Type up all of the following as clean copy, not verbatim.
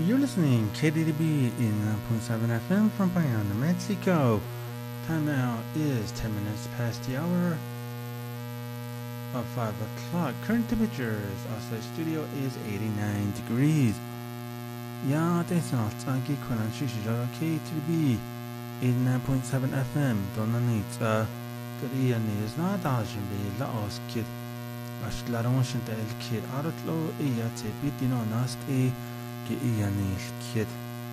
You're listening KDDB in 9.7 FM from Bayonne, Mexico. Time now is 10 minutes past the hour of 5 o'clock. Current temperatures outside studio is 89 degrees. Ja, det är snart anki kunan shishira KDDB 89.7 FM. Donna nita gariya nis na dajin bi la oskid. Ashlaron shinta el kid arutlo iya te bitino nast Gi'iyani l-kid.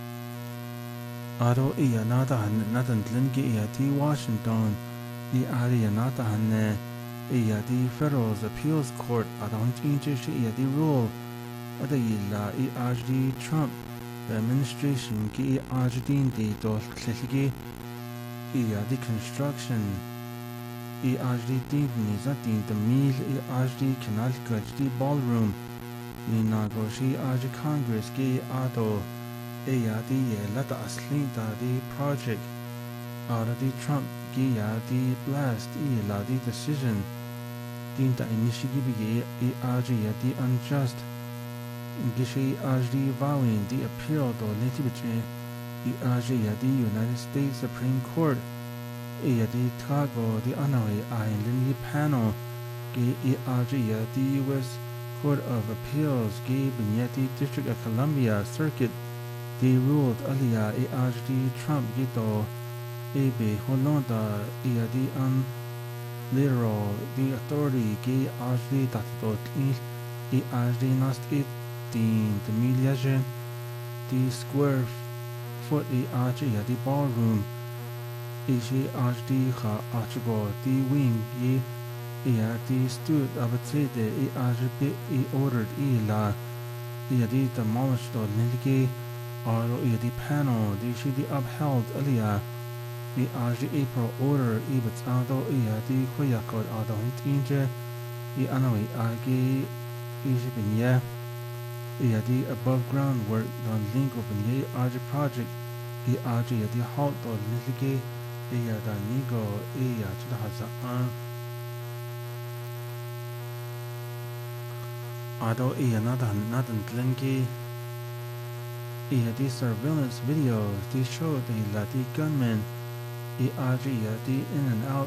Aro iya nadahan nadandlin gi'iyati Washington di ariya nadahan iya di Federal Appeals Court adon tinja iya rule adayilla ajdi Trump the administration gi ajdin di dol klilgi iya di construction ajdi din nizatin the mil ajdi canal gajdi ballroom Ninagoshi Aji Congress Gi Ado Eyadi Lata Aslinta di project Aradi Trump Gi Yadi blast Ladi decision Dinta Inishigibigi Aji Yadi unjust Gishi Ajdi vowing the appeal do Litibitri Aji Yadi United States Supreme Court Eyadi Tago the Anawi Island panel Gi Aji Yadi US Court of Appeals gave Vigneti District of Columbia Circuit they ruled Alia Ajdi Trump Gito Ebe Holanda Iadi literal the authority gave Ajdi Datot Il Ajdi Nast Din the Miliagen the square foot Ajdi Yadi ballroom Ishi Ajdi Ha Achigo the wing Ye the stood abatsede ajbi ordered la the demolished the nilgi or the panel the upheld alia the April order ibits ado the koyakod ado hintinje the anawi agi ijibinya the above ground work on link open project the the halt the nilgi the nigo to the hazan Ado nadan tlinki the surveillance videos they showed the gunmen the in and out